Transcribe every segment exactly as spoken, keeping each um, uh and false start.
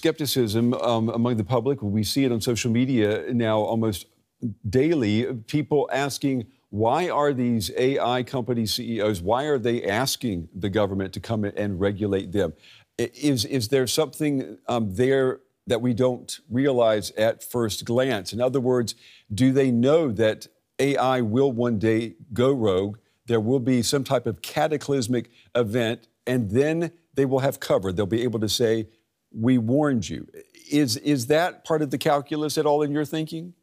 skepticism um, among the public. We see it on social media now almost daily. People asking, why are these A I company C E Os, why are they asking the government to come in and regulate them? Is, is there something um, there that we don't realize at first glance? In other words, do they know that A I will one day go rogue? There will be some type of cataclysmic event, and then they will have cover. They'll be able to say, we warned you. Is, is that part of the calculus at all in your thinking?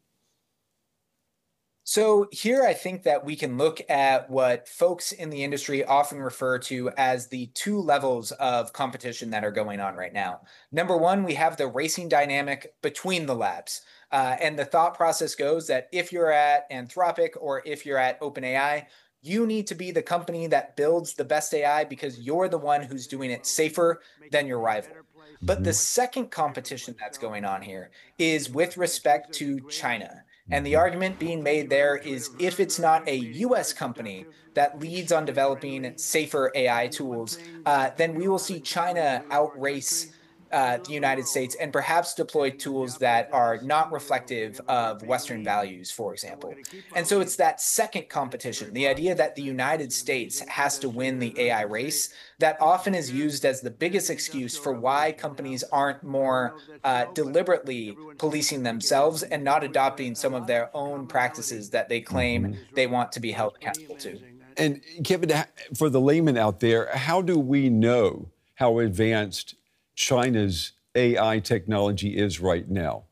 So here I think that we can look at what folks in the industry often refer to as the two levels of competition that are going on right now. Number one, we have the racing dynamic between the labs. Uh, and the thought process goes that if you're at Anthropic or if you're at OpenAI, you need to be the company that builds the best A I because you're the one who's doing it safer than your rival. But the second competition that's going on here is with respect to China. And the argument being made there is if it's not a U S company that leads on developing safer A I tools, uh, then we will see China outrace uh, the United States and perhaps deploy tools that are not reflective of Western values, for example. And so it's that second competition, the idea that the United States has to win the A I race, that often is used as the biggest excuse for why companies aren't more uh, deliberately policing themselves and not adopting some of their own practices that they claim mm-hmm. they want to be held accountable to. And Kevin, for the layman out there, how do we know how advanced China's A I technology is right now?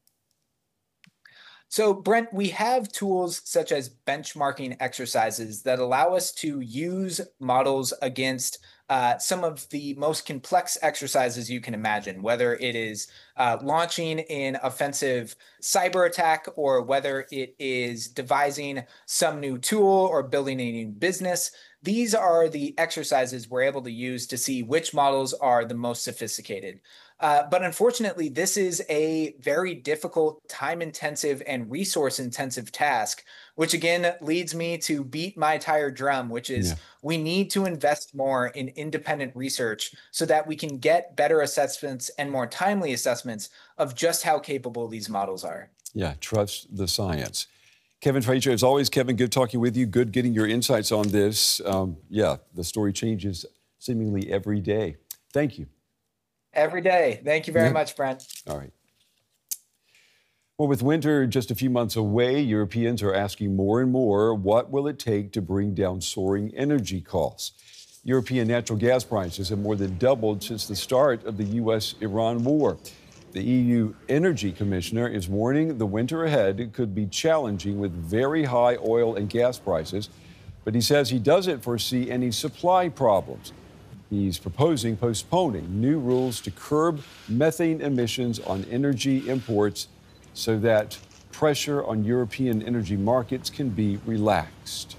So, Brent, we have tools such as benchmarking exercises that allow us to use models against uh, some of the most complex exercises you can imagine, whether it is uh, launching an offensive cyber attack or whether it is devising some new tool or building a new business. These are the exercises we're able to use to see which models are the most sophisticated. Uh, but unfortunately, this is a very difficult, time-intensive, and resource-intensive task, which again leads me to beat my tired drum, which is yeah. we need to invest more in independent research so that we can get better assessments and more timely assessments of just how capable these models are. Yeah, trust the science. Kevin Frazier, as always, Kevin, good talking with you. Good getting your insights on this. Um, yeah, the story changes seemingly every day. Thank you. Every day. Thank you very yeah. much, Brent. All right. Well, with winter just a few months away, Europeans are asking more and more, what will it take to bring down soaring energy costs? European natural gas prices have more than doubled since the start of the U S Iran war. The E U Energy Commissioner is warning the winter ahead could be challenging with very high oil and gas prices, but he says he doesn't foresee any supply problems. He's proposing postponing new rules to curb methane emissions on energy imports so that pressure on European energy markets can be relaxed.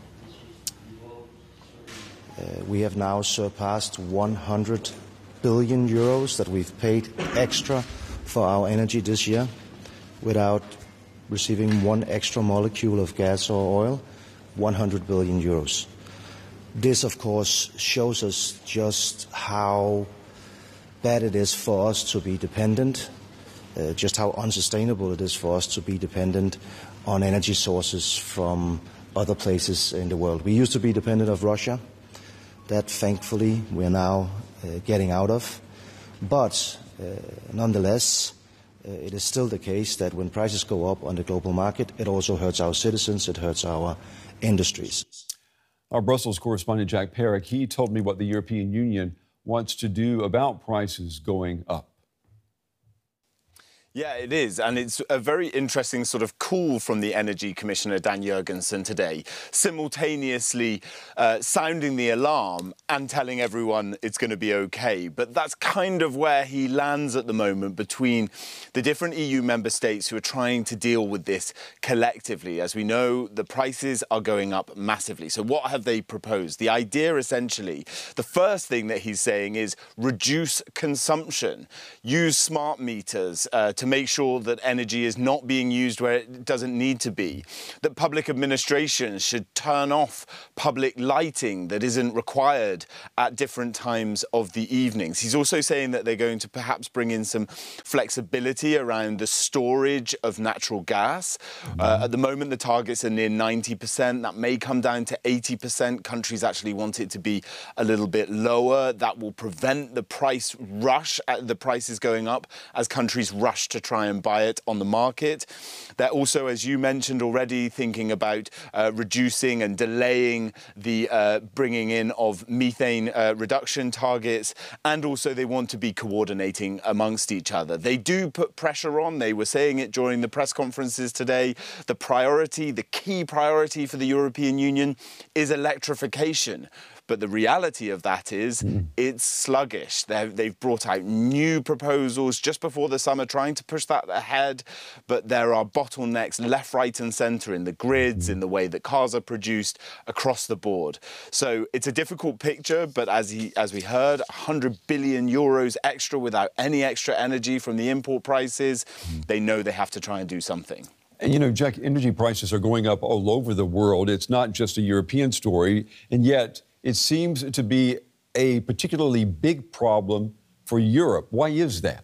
Uh, we have now surpassed one hundred billion euros that we've paid extra for our energy this year without receiving one extra molecule of gas or oil, one hundred billion euros. This, of course, shows us just how bad it is for us to be dependent, uh, just how unsustainable it is for us to be dependent on energy sources from other places in the world. We used to be dependent on Russia. That, thankfully, we're now uh, getting out of. But uh, nonetheless, uh, it is still the case that when prices go up on the global market, it also hurts our citizens, it hurts our industries. Our Brussels correspondent, Jack Perrick, he told me what the European Union wants to do about prices going up. Yeah, it is. And it's a very interesting sort of call from the Energy Commissioner, Dan Jurgensen, today, simultaneously uh, sounding the alarm and telling everyone it's going to be OK. But that's kind of where he lands at the moment between the different E U member states who are trying to deal with this collectively. As we know, the prices are going up massively. So what have they proposed? The idea, essentially, the first thing that he's saying is reduce consumption, use smart meters uh, to to make sure that energy is not being used where it doesn't need to be, that public administrations should turn off public lighting that isn't required at different times of the evenings. He's also saying that they're going to perhaps bring in some flexibility around the storage of natural gas. Mm-hmm. Uh, at the moment, the targets are near ninety percent. That may come down to eighty percent. Countries actually want it to be a little bit lower. That will prevent the price rush, the prices going up as countries rush to try and buy it on the market. They're also, as you mentioned already, thinking about uh, reducing and delaying the uh, bringing in of methane uh, reduction targets, and also they want to be coordinating amongst each other. They do put pressure on. They were saying it during the press conferences today. The priority, the key priority for the European Union is electrification. But the reality of that is mm. it's sluggish. They've, they've brought out new proposals just before the summer, trying to push that ahead. But there are bottlenecks left, right and centre in the grids, in the way that cars are produced across the board. So it's a difficult picture. But as, he, as we heard, one hundred billion euros extra without any extra energy from the import prices. Mm. They know they have to try and do something. And, you know, Jack, energy prices are going up all over the world. It's not just a European story. And yet it seems to be a particularly big problem for Europe. Why is that?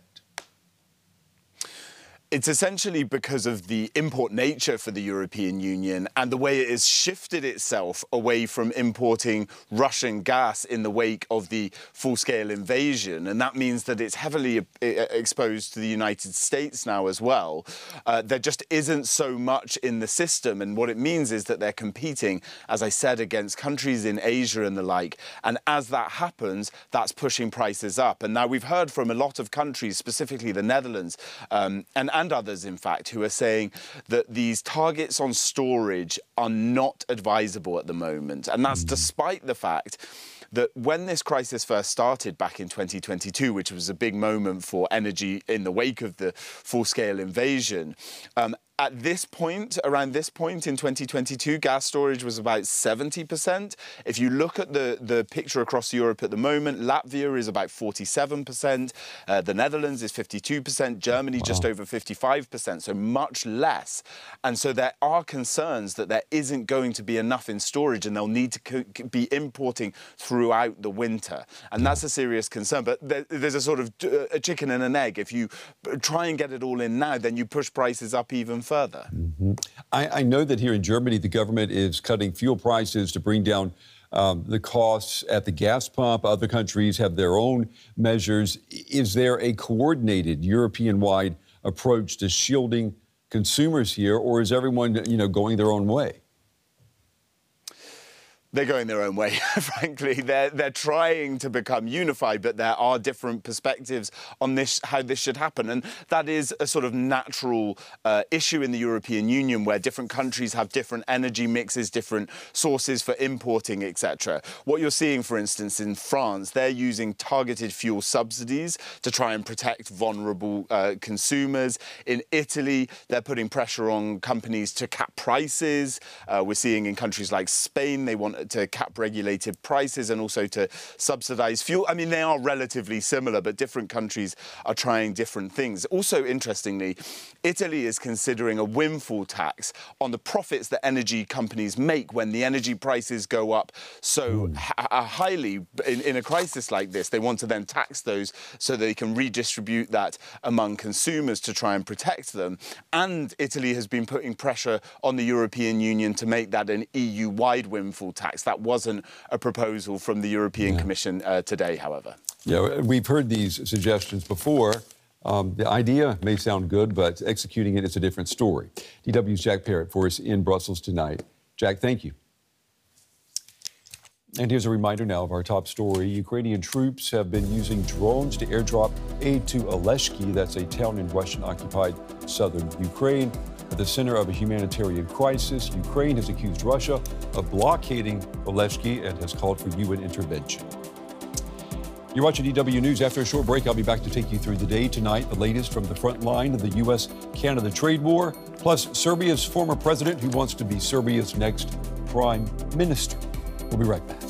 It's essentially because of the import nature for the European Union and the way it has shifted itself away from importing Russian gas in the wake of the full-scale invasion. And that means that it's heavily exposed to the United States now as well. Uh, there just isn't so much in the system. And what it means is that they're competing, as I said, against countries in Asia and the like. And as that happens, that's pushing prices up. And now we've heard from a lot of countries, specifically the Netherlands, um, and and others, in fact, who are saying that these targets on storage are not advisable at the moment. And that's despite the fact that when this crisis first started back in twenty twenty-two, which was a big moment for energy in the wake of the full-scale invasion, um, at this point, around this point in twenty twenty-two, gas storage was about seventy percent. If you look at the, the picture across Europe at the moment, Latvia is about forty-seven percent, uh, the Netherlands is fifty-two percent, Germany wow. just over fifty-five percent, so much less. And so there are concerns that there isn't going to be enough in storage and they'll need to be importing throughout the winter. And that's a serious concern. But there, there's a sort of a chicken and an egg. If you try and get it all in now, then you push prices up even further. Further. Mm-hmm. I, I know that here in Germany, the government is cutting fuel prices to bring down um, the costs at the gas pump. Other countries have their own measures. Is there a coordinated European-wide approach to shielding consumers here, or is everyone, you know, going their own way? They're going their own way, frankly. They're, they're trying to become unified, but there are different perspectives on this, how this should happen. And that is a sort of natural uh, issue in the European Union, where different countries have different energy mixes, different sources for importing, et cetera. What you're seeing, for instance, in France, they're using targeted fuel subsidies to try and protect vulnerable uh, consumers. In Italy, they're putting pressure on companies to cap prices. Uh, we're seeing in countries like Spain, they want to cap regulated prices and also to subsidise fuel. I mean, they are relatively similar, but different countries are trying different things. Also, interestingly, Italy is considering a windfall tax on the profits that energy companies make when the energy prices go up so mm. highly in, in a crisis like this. They want to then tax those so they can redistribute that among consumers to try and protect them. And Italy has been putting pressure on the European Union to make that an E U-wide windfall tax. That wasn't a proposal from the European yeah. Commission uh, today, however. Yeah, we've heard these suggestions before. Um, the idea may sound good, but executing it is a different story. D W's Jack Parrott for us in Brussels tonight. Jack, thank you. And here's a reminder now of our top story. Ukrainian troops have been using drones to airdrop aid to Oleshki. That's a town in Russian-occupied southern Ukraine. At the center of a humanitarian crisis, Ukraine has accused Russia of blockading Oleshki and has called for U N intervention. You're watching D W News. After a short break, I'll be back to take you through the day tonight. The latest from the front line of the U S Canada trade war, plus Serbia's former president who wants to be Serbia's next prime minister. We'll be right back.